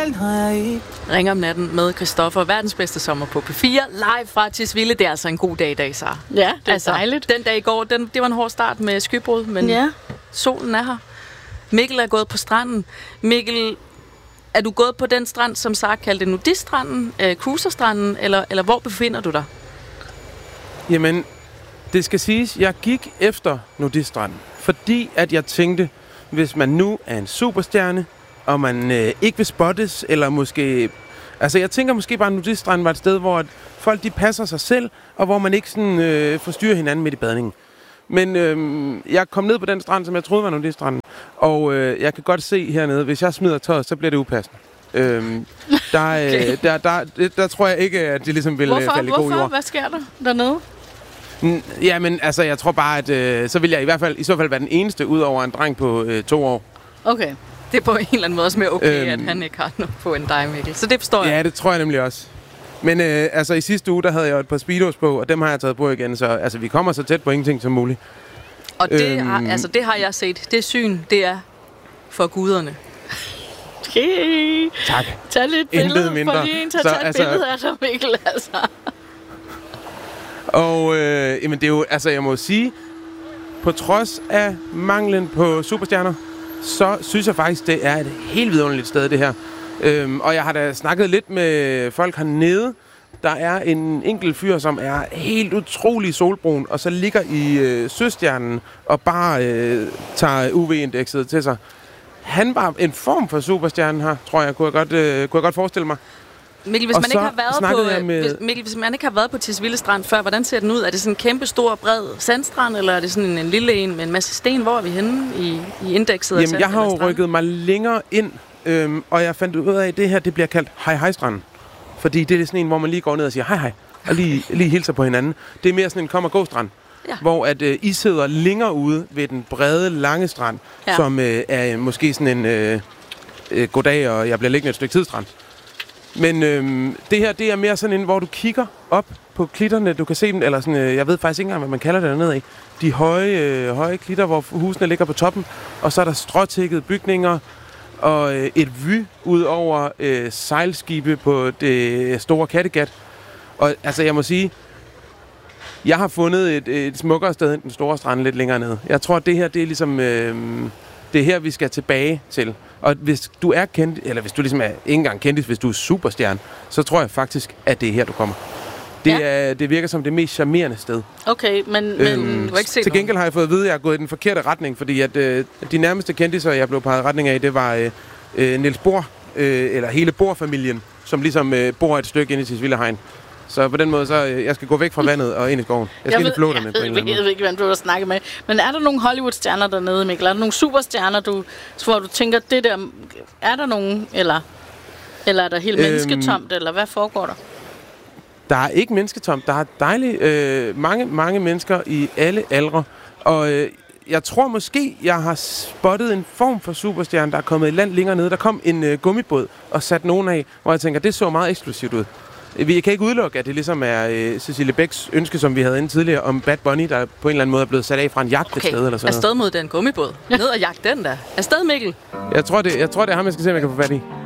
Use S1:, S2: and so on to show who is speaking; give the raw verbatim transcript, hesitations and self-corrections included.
S1: selv, når jeg ikke...
S2: Ring om natten med Christoffer. Verdens bedste sommer på P fire. Live fra Tisvilde. Det er altså en god dag i dag, Sara.
S3: Ja, det er
S2: altså,
S3: dejligt.
S2: Den dag i går, den, det var en hård start med skybrud, men
S3: ja.
S2: solen er her. Mikkel er gået på stranden. Mikkel, er du gået på den strand, som Sara kaldte nudiststranden, øh, cruiserstranden, eller, eller hvor befinder du dig?
S1: Jamen, det skal siges, jeg gik efter nudiststranden, fordi at jeg tænkte, hvis man nu er en superstjerne, og man øh, ikke vil spottes, eller måske... Altså, jeg tænker måske bare, at nudiststranden var et sted, hvor at folk de passer sig selv, og hvor man ikke sådan, øh, forstyrrer hinanden midt i badningen. Men øh, jeg kom ned på den strand, som jeg troede var nudiststranden, og øh, jeg kan godt se hernede, hvis jeg smider tøjet, så bliver det upassende. Øh, der, okay. øh, der, der, der, der tror jeg ikke, at det ligesom vil
S3: Hvorfor?
S1: falde i god jord.
S3: Hvorfor? Hvad sker der dernede?
S1: Jamen, altså, jeg tror bare, at øh, så vil jeg i hvert fald i så fald være den eneste, ud over en dreng på øh, to år.
S3: Okay.
S2: Det er på en eller anden måde også mere okay, øhm, at han ikke har noget på en dig, Mikkel. Så det forstår jeg.
S1: Ja, det tror jeg nemlig også. Men øh, altså, i sidste uge, der havde jeg et par speedos på, og dem har jeg taget på igen. Så altså, vi kommer så tæt på ingenting som muligt.
S2: Og det, øhm, har, altså, det har jeg set. Det syn, det er for guderne.
S3: Okay.
S1: Tak.
S3: Tag lidt billede. For lige en til at tage et altså, billede af dig, Mikkel, altså.
S1: Og øh, jamen, det er jo, altså, jeg må sige, på trods af manglen på superstjerner, så synes jeg faktisk, det er et helt vidunderligt sted, det her. Øhm, og jeg har da snakket lidt med folk hernede. Der er en enkelt fyr, som er helt utrolig solbrun, og så ligger i øh, søstjernen og bare øh, tager U V-indekset til sig. Han var en form for superstjerne her, tror jeg, kunne jeg godt, øh, kunne jeg godt forestille mig.
S2: Mikkel, hvis man, ikke har været på, med... hvis, Mikkel, hvis man ikke har været på Tisvilde Strand før, hvordan ser den ud? Er det sådan en kæmpe, stor, bred sandstrand, eller er det sådan en, en lille en med en masse sten? Hvor er vi henne i, i indekset?
S1: Jamen, jeg har jo rykket mig længere ind, øhm, og jeg fandt ud af, at det her det bliver kaldt hej-hej-stranden. Fordi det er sådan en, hvor man lige går ned og siger hej-hej, og lige, lige hilser på hinanden. Det er mere sådan en kom-og-gå-strand, ja. Hvor at, øh, I sidder længere ude ved den brede, lange strand, ja. Som øh, er måske sådan en øh, øh, goddag, og jeg bliver liggende et stykke tidsstrand. Men øhm, det her, det er mere sådan en, hvor du kigger op på klitterne. Du kan se dem, eller sådan, øh, jeg ved faktisk ikke engang, hvad man kalder det dernede af. De høje, øh, høje klitter, hvor husene ligger på toppen. Og så er der stråtækkede bygninger og øh, et vy ud over øh, sejlskibe på det store Kattegat. Og altså, jeg må sige, jeg har fundet et, et smukkere sted end den store strand lidt længere nede. Jeg tror, at det her, det er ligesom, øh, det er her, vi skal tilbage til. Og hvis du er kendt, eller hvis du ligesom er ikke engang kendt, hvis du er superstjerne, så tror jeg faktisk, at det er her, du kommer. Det, ja. er, det virker som det mest charmerende sted.
S3: Okay, men,
S1: øhm,
S3: men du har ikke set
S1: til gengæld har jeg fået at vide, at jeg er gået i den forkerte retning, fordi at øh, de nærmeste kendtiser, jeg blev peget retning af, det var øh, øh, Niels Bohr, øh, eller hele Bohr-familien, som ligesom øh, bor et stykke inde i Tisvilde Hegn. Så på den måde, så øh, jeg skal gå væk fra vandet og ind i skoven. Jeg skal jeg ind i floderne på en eller anden måde.
S3: Jeg ved ikke, hvem du har snakket med. Men er der nogle Hollywood-stjerner dernede, Mikkel? Er der nogle superstjerner, du, hvor du tænker, det der... Er der nogen, eller, eller er der helt øhm, mennesketomt, eller hvad foregår der?
S1: Der er ikke mennesketomt. Der er dejligt øh, mange, mange mennesker i alle aldre. Og øh, jeg tror måske, jeg har spottet en form for superstjerne, der er kommet i land længere nede. Der kom en øh, gummibåd og satte nogen af, hvor jeg tænker, det så meget eksklusivt ud. Vi kan ikke udelukke, at det ligesom er øh, Cecilie Bæks ønske, som vi havde inde tidligere, om Bad Bunny, der på en eller anden måde er blevet sat af fra en jagt
S2: okay.
S1: et sted. Eller sådan
S2: Afsted mod den gummibåd. Ned og jagt den der. Afsted, Mikkel.
S1: Jeg tror, det, jeg tror, det er ham, jeg skal se, om jeg kan få fat i.